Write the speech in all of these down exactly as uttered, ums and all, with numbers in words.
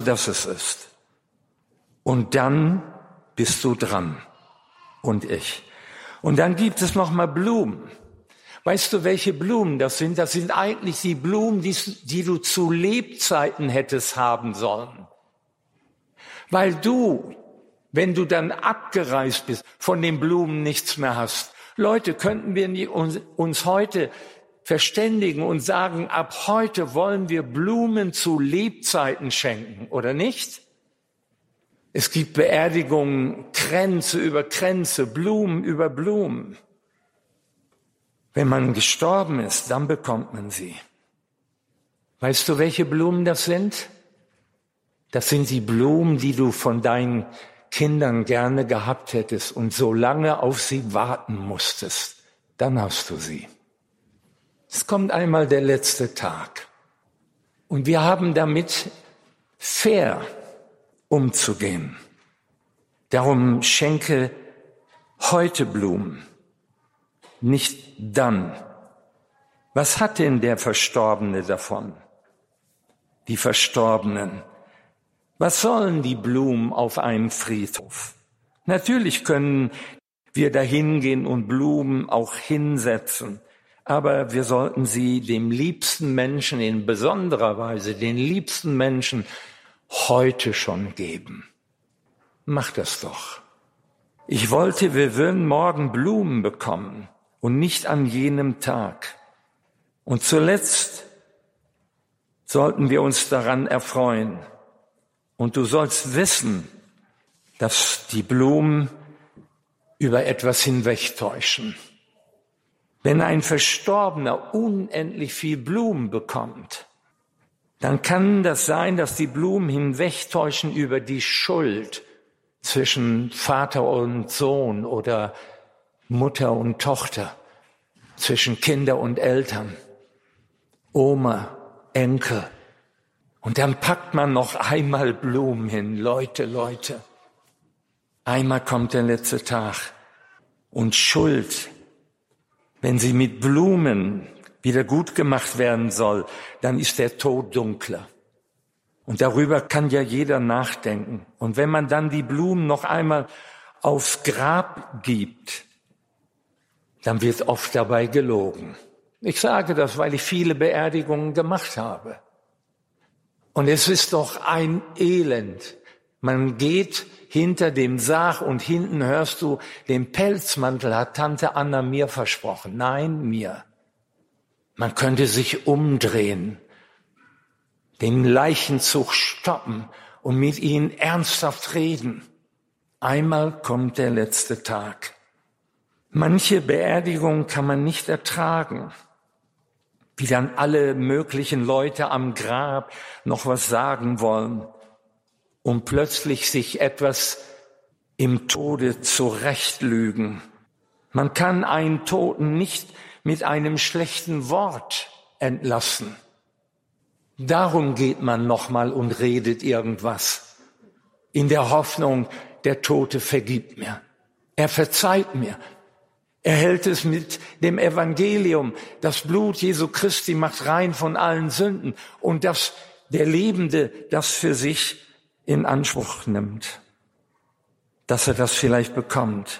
dass es ist. Und dann bist du dran und ich. Und dann gibt es noch mal Blumen. Weißt du, welche Blumen das sind? Das sind eigentlich die Blumen, die, die du zu Lebzeiten hättest haben sollen. Weil du, wenn du dann abgereist bist, von den Blumen nichts mehr hast. Leute, könnten wir uns, uns heute verständigen und sagen, ab heute wollen wir Blumen zu Lebzeiten schenken, oder nicht? Es gibt Beerdigungen, Kränze über Kränze, Blumen über Blumen. Wenn man gestorben ist, dann bekommt man sie. Weißt du, welche Blumen das sind? Das sind die Blumen, die du von deinen Kindern gerne gehabt hättest und so lange auf sie warten musstest. Dann hast du sie. Es kommt einmal der letzte Tag. Und wir haben damit fair umzugehen. Darum schenke heute Blumen, nicht dann. Was hat denn der Verstorbene davon? Die Verstorbenen. Was sollen die Blumen auf einem Friedhof? Natürlich können wir da hingehen und Blumen auch hinsetzen, aber wir sollten sie dem liebsten Menschen, in besonderer Weise den liebsten Menschen, heute schon geben. Mach das doch. Ich wollte, wir würden morgen Blumen bekommen und nicht an jenem Tag. Und zuletzt sollten wir uns daran erfreuen. Und du sollst wissen, dass die Blumen über etwas hinwegtäuschen. Wenn ein Verstorbener unendlich viel Blumen bekommt, dann kann das sein, dass die Blumen hinwegtäuschen über die Schuld zwischen Vater und Sohn oder Mutter und Tochter, zwischen Kinder und Eltern, Oma, Enkel. Und dann packt man noch einmal Blumen hin. Leute, Leute, einmal kommt der letzte Tag. Und Schuld, wenn sie mit Blumen wieder gut gemacht werden soll, dann ist der Tod dunkler. Und darüber kann ja jeder nachdenken. Und wenn man dann die Blumen noch einmal aufs Grab gibt, dann wird oft dabei gelogen. Ich sage das, weil ich viele Beerdigungen gemacht habe. Und es ist doch ein Elend. Man geht hinter dem Sarg und hinten hörst du, den Pelzmantel hat Tante Anna mir versprochen. Nein, mir. Man könnte sich umdrehen, den Leichenzug stoppen und mit ihnen ernsthaft reden. Einmal kommt der letzte Tag. Manche Beerdigungen kann man nicht ertragen, wie dann alle möglichen Leute am Grab noch was sagen wollen und plötzlich sich etwas im Tode zurechtlügen. Man kann einen Toten nicht mit einem schlechten Wort entlassen. Darum geht man nochmal und redet irgendwas, in der Hoffnung, der Tote vergibt mir, er verzeiht mir. Er hält es mit dem Evangelium, das Blut Jesu Christi macht rein von allen Sünden und dass der Lebende das für sich in Anspruch nimmt, dass er das vielleicht bekommt.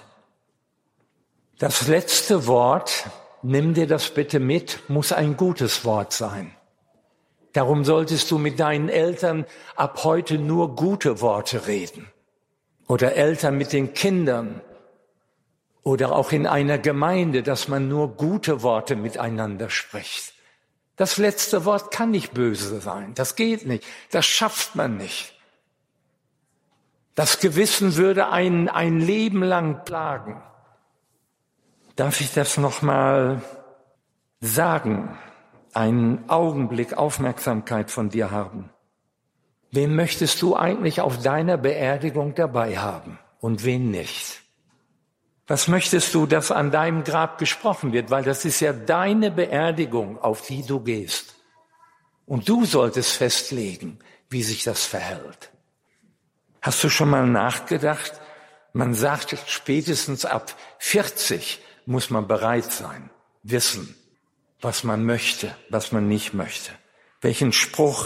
Das letzte Wort, nimm dir das bitte mit, muss ein gutes Wort sein. Darum solltest du mit deinen Eltern ab heute nur gute Worte reden. Oder Eltern mit den Kindern. Oder auch in einer Gemeinde, dass man nur gute Worte miteinander spricht. Das letzte Wort kann nicht böse sein. Das geht nicht. Das schafft man nicht. Das Gewissen würde einen ein Leben lang plagen. Darf ich das noch mal sagen? Einen Augenblick Aufmerksamkeit von dir haben. Wen möchtest du eigentlich auf deiner Beerdigung dabei haben und wen nicht? Was möchtest du, dass an deinem Grab gesprochen wird? Weil das ist ja deine Beerdigung, auf die du gehst. Und du solltest festlegen, wie sich das verhält. Hast du schon mal nachgedacht? Man sagt, spätestens ab vierzig muss man bereit sein, wissen, was man möchte, was man nicht möchte. Welchen Spruch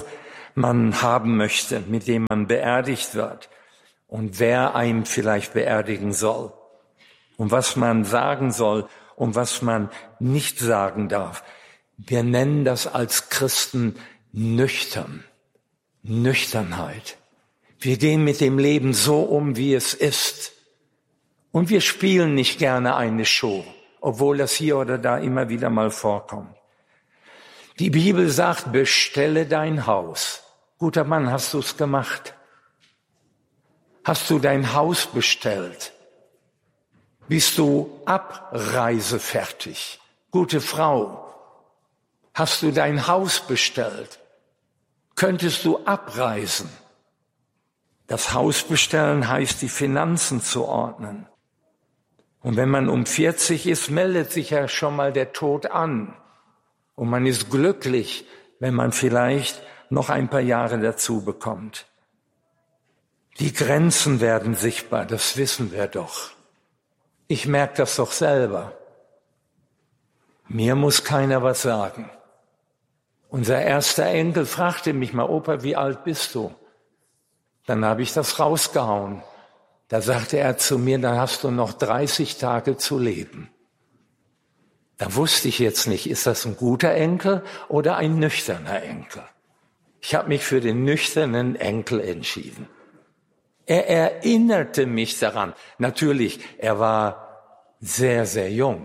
man haben möchte, mit dem man beerdigt wird und wer einen vielleicht beerdigen soll und was man sagen soll und was man nicht sagen darf. Wir nennen das als Christen nüchtern, Nüchternheit. Wir gehen mit dem Leben so um, wie es ist. Und wir spielen nicht gerne eine Show, obwohl das hier oder da immer wieder mal vorkommt. Die Bibel sagt, bestelle dein Haus. Guter Mann, hast du es gemacht? Hast du dein Haus bestellt? Bist du abreisefertig? Gute Frau, hast du dein Haus bestellt? Könntest du abreisen? Das Haus bestellen heißt, die Finanzen zu ordnen. Und wenn man um vierzig ist, meldet sich ja schon mal der Tod an. Und man ist glücklich, wenn man vielleicht noch ein paar Jahre dazu bekommt. Die Grenzen werden sichtbar, das wissen wir doch. Ich merke das doch selber. Mir muss keiner was sagen. Unser erster Enkel fragte mich mal, Opa, wie alt bist du? Dann habe ich das rausgehauen. Da sagte er zu mir, dann hast du noch dreißig Tage zu leben. Da wusste ich jetzt nicht, ist das ein guter Enkel oder ein nüchterner Enkel? Ich habe mich für den nüchternen Enkel entschieden. Er erinnerte mich daran. Natürlich, er war sehr, sehr jung.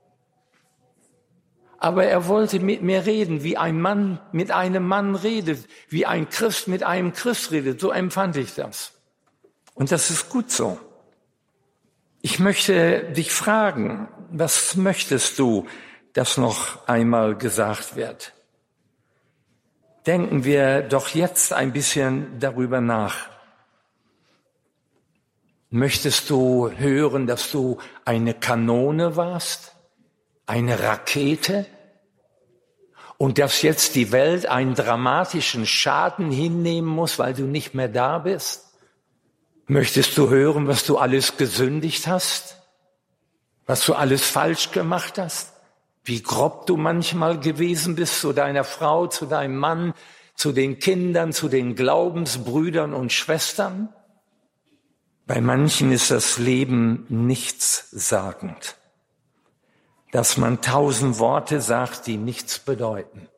Aber er wollte mit mir reden, wie ein Mann mit einem Mann redet, wie ein Christ mit einem Christ redet. So empfand ich das. Und das ist gut so. Ich möchte dich fragen, was möchtest du, dass noch einmal gesagt wird? Denken wir doch jetzt ein bisschen darüber nach. Möchtest du hören, dass du eine Kanone warst? Eine Rakete? Und dass jetzt die Welt einen dramatischen Schaden hinnehmen muss, weil du nicht mehr da bist? Möchtest du hören, was du alles gesündigt hast? Was du alles falsch gemacht hast? Wie grob du manchmal gewesen bist zu deiner Frau, zu deinem Mann, zu den Kindern, zu den Glaubensbrüdern und Schwestern? Bei manchen ist das Leben nichtssagend, dass man tausend Worte sagt, die nichts bedeuten.